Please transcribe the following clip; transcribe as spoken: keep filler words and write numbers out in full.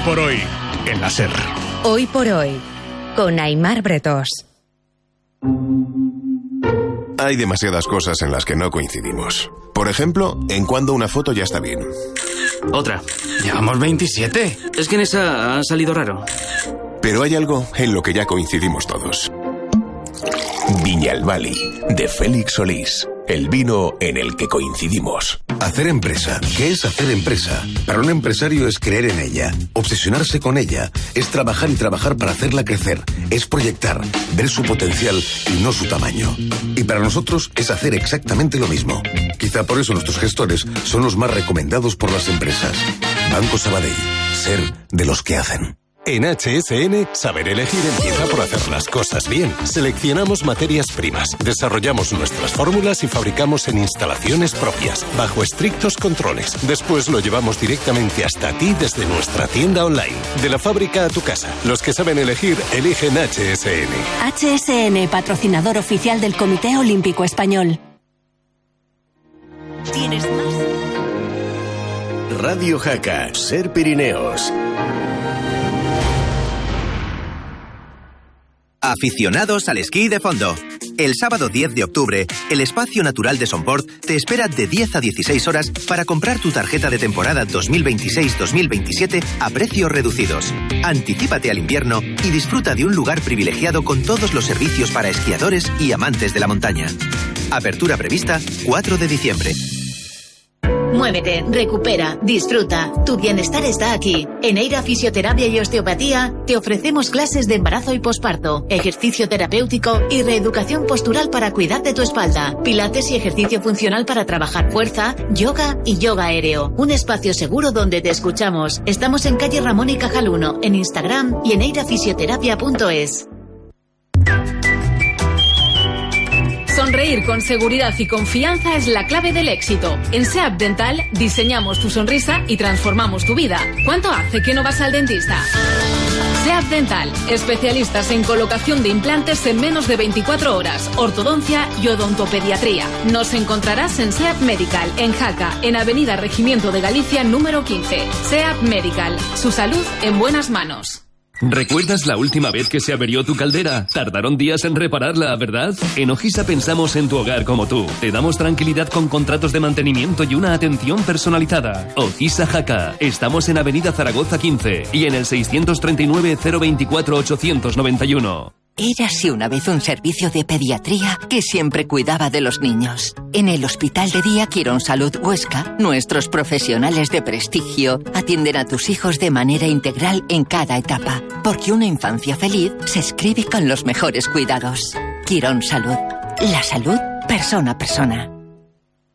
por hoy, en la SER. Hoy por hoy, con Aimar Bretos. Hay demasiadas cosas en las que no coincidimos. Por ejemplo, en cuando una foto ya está bien. Otra. Llevamos veintisiete. Es que en esa ha salido raro. Pero hay algo en lo que ya coincidimos todos. Viñalbali, de Félix Solís. El vino en el que coincidimos. Hacer empresa. ¿Qué es hacer empresa? Para un empresario es creer en ella, obsesionarse con ella, es trabajar y trabajar para hacerla crecer, es proyectar, ver su potencial y no su tamaño. Y para nosotros es hacer exactamente lo mismo. Quizá por eso nuestros gestores son los más recomendados por las empresas. Banco Sabadell. Ser de los que hacen. En H S N, saber elegir empieza por hacer las cosas bien. Seleccionamos materias primas, desarrollamos nuestras fórmulas y fabricamos en instalaciones propias, bajo estrictos controles. Después lo llevamos directamente hasta ti desde nuestra tienda online. De la fábrica a tu casa. Los que saben elegir, eligen H S N. H S N, patrocinador oficial del Comité Olímpico Español. ¿Tienes más? Radio Jaca, Ser Pirineos. Aficionados al esquí de fondo. El sábado diez de octubre, el Espacio Natural de Somport te espera de diez a dieciséis horas para comprar tu tarjeta de temporada dos mil veintiséis dos mil veintisiete a precios reducidos. Anticípate al invierno y disfruta de un lugar privilegiado con todos los servicios para esquiadores y amantes de la montaña. Apertura prevista cuatro de diciembre. Muévete, recupera, disfruta. Tu bienestar está aquí. En Eira Fisioterapia y Osteopatía te ofrecemos clases de embarazo y posparto, ejercicio terapéutico y reeducación postural para cuidar de tu espalda, pilates y ejercicio funcional para trabajar fuerza, yoga y yoga aéreo. Un espacio seguro donde te escuchamos. Estamos en calle Ramón y Cajal uno, en Instagram y en eira fisioterapia punto es. Sonreír con seguridad y confianza es la clave del éxito. En SEAP Dental diseñamos tu sonrisa y transformamos tu vida. ¿Cuánto hace que no vas al dentista? SEAP Dental, especialistas en colocación de implantes en menos de veinticuatro horas, ortodoncia y odontopediatría. Nos encontrarás en SEAP Medical, en Jaca, en Avenida Regimiento de Galicia número quince. SEAP Medical, su salud en buenas manos. ¿Recuerdas la última vez que se averió tu caldera? Tardaron días en repararla, ¿verdad? En Ojisa pensamos en tu hogar como tú. Te damos tranquilidad con contratos de mantenimiento y una atención personalizada. Ojisa Jaca. Estamos en Avenida Zaragoza quince y en el seiscientos treinta y nueve cero veinticuatro ochocientos noventa y uno. Érase una vez un servicio de pediatría que siempre cuidaba de los niños. En el Hospital de Día Quirón Salud Huesca, nuestros profesionales de prestigio atienden a tus hijos de manera integral en cada etapa, porque una infancia feliz se escribe con los mejores cuidados. Quirón Salud. La salud persona a persona.